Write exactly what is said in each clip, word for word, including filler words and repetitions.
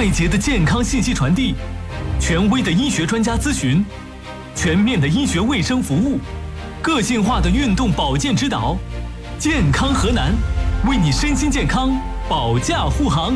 快捷的健康信息传递，权威的医学专家咨询，全面的医学卫生服务，个性化的运动保健指导。健康河南，为你身心健康保驾护航。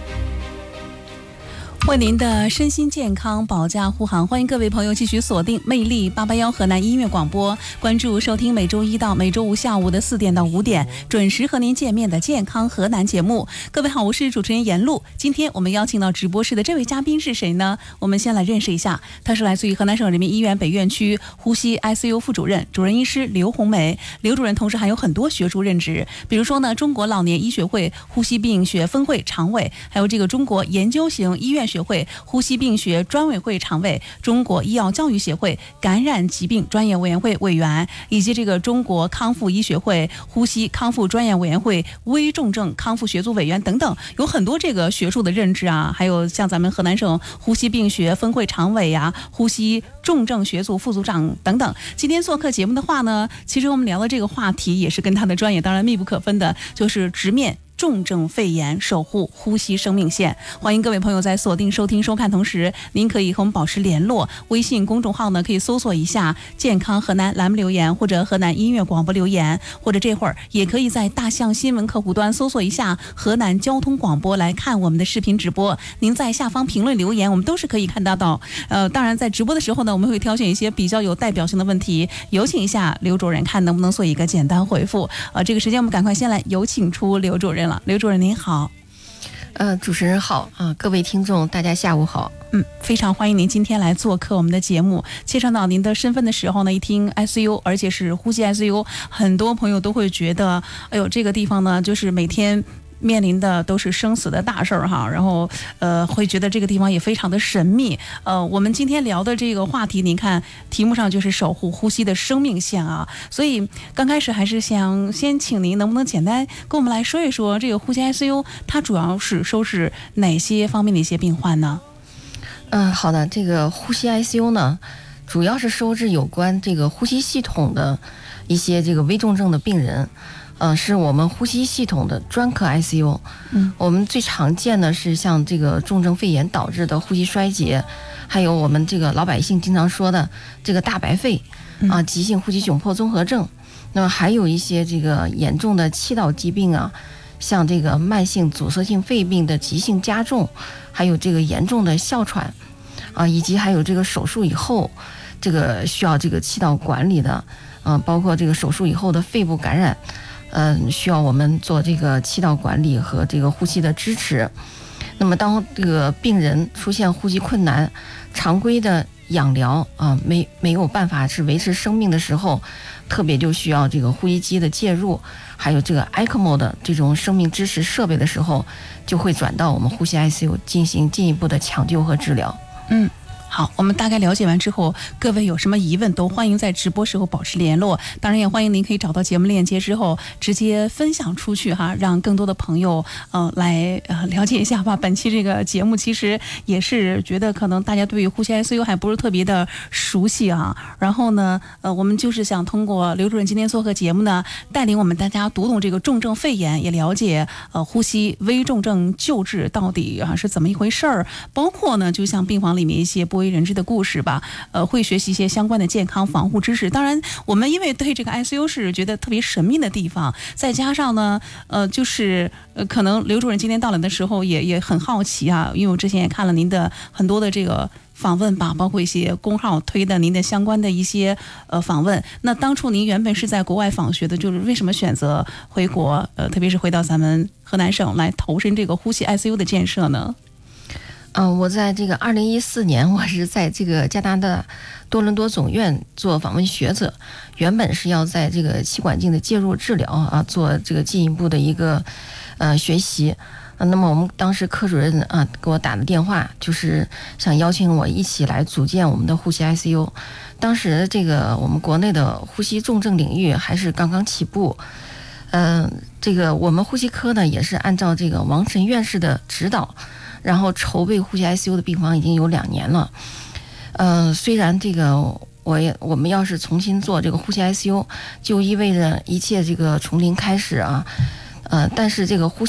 为您的身心健康保驾护航，欢迎各位朋友继续锁定魅力八八幺河南音乐广播，关注收听每周一到每周五下午的四点到五点准时和您见面的健康河南节目。各位好，我是主持人严露。今天我们邀请到直播室的这位嘉宾是谁呢？我们先来认识一下，他是来自于河南省人民医院北院区呼吸 I C U 副主任、主任医师刘红梅。刘主任同时还有很多学术任职，比如说呢，中国老年医学会呼吸病学分会常委，还有这个中国研究型医院学会呼吸病学专委会常委，中国医药教育协会感染疾病专业委员会委员，以及这个中国康复医学会呼吸康复专业委员会危重症康复学组委员等等，有很多这个学术的任职啊。还有像咱们河南省呼吸病学分会常委呀、啊、呼吸重症学组副组长等等。今天做客节目的话呢，其实我们聊的这个话题也是跟他的专业当然密不可分的，就是直面重症肺炎，守护呼吸生命线。欢迎各位朋友在锁定收听收看同时，您可以和我们保持联络。微信公众号呢，可以搜索一下健康河南栏目留言，或者河南音乐广播留言，或者这会儿也可以在大象新闻客户端搜索一下河南交通广播来看我们的视频直播。您在下方评论留言，我们都是可以看得到。呃，当然在直播的时候呢，我们会挑选一些比较有代表性的问题，有请一下刘主任看能不能做一个简单回复。呃，这个时间我们赶快先来有请出刘主任。刘主任您好。 呃，主持人好啊，各位听众大家下午好。 嗯，非常欢迎您今天来做客我们的节目。介绍到您的身份的时候呢，一听 I C U， 而且是呼吸 I C U， 很多朋友都会觉得，哎呦，这个地方呢，就是每天面临的都是生死的大事儿哈，然后呃会觉得这个地方也非常的神秘。呃，我们今天聊的这个话题，您看题目上就是守护呼吸的生命线啊，所以刚开始还是想先请您能不能简单跟我们来说一说这个呼吸 I C U 它主要是收治哪些方面的一些病患呢？ 嗯，好的，这个呼吸 I C U 呢，主要是收治有关这个呼吸系统的一些这个危重症的病人。呃，是我们呼吸系统的专科 I C U。嗯，我们最常见的是像这个重症肺炎导致的呼吸衰竭，还有我们这个老百姓经常说的这个大白肺啊，急性呼吸窘迫综合症。那么还有一些这个严重的气道疾病啊，像这个慢性阻塞性肺病的急性加重，还有这个严重的哮喘啊，以及还有这个手术以后这个需要这个气道管理的，嗯、啊，包括这个手术以后的肺部感染。嗯，需要我们做这个气道管理和这个呼吸的支持。那么，当这个病人出现呼吸困难，常规的氧疗啊没没有办法是维持生命的时候，特别就需要这个呼吸机的介入，还有这个 E C M O 的这种生命支持设备的时候，就会转到我们呼吸 I C U 进行进一步的抢救和治疗。 嗯。好，我们大概了解完之后，各位有什么疑问都欢迎在直播时候保持联络。当然也欢迎您可以找到节目链接之后直接分享出去哈，让更多的朋友呃来呃了解一下吧。本期这个节目其实也是觉得可能大家对于呼吸 I C U 还不是特别的熟悉啊。然后呢，呃，我们就是想通过刘主任今天做客节目呢，带领我们大家读懂这个重症肺炎，也了解呃呼吸危重症救治到底啊是怎么一回事儿，包括呢就像病房里面一些不为人知的故事吧，呃，会学习一些相关的健康防护知识。当然，我们因为对这个 I C U 是觉得特别神秘的地方，再加上呢，呃，就是呃，可能刘主任今天到来的时候也也很好奇啊，因为我之前也看了您的很多的这个访问吧，包括一些公号推的您的相关的一些呃访问。那当初您原本是在国外访学的，就是为什么选择回国？呃，特别是回到咱们河南省来投身这个呼吸 I C U 的建设呢？ 嗯、呃，我在这个二零一四年，我是在这个加拿大多伦多总院做访问学者，原本是要在这个气管镜的介入治疗啊，做这个进一步的一个呃学习。啊，那么我们当时科主任啊给我打的电话，就是想邀请我一起来组建我们的呼吸 I C U。当时这个我们国内的呼吸重症领域还是刚刚起步，嗯、呃，这个我们呼吸科呢也是按照这个王晨院士的指导，然后筹备呼吸 I C U 的病房已经有两年了。嗯、呃，虽然这个我也我们要是重新做这个呼吸 I C U， 就意味着一切这个从零开始啊，呃，但是这个呼吸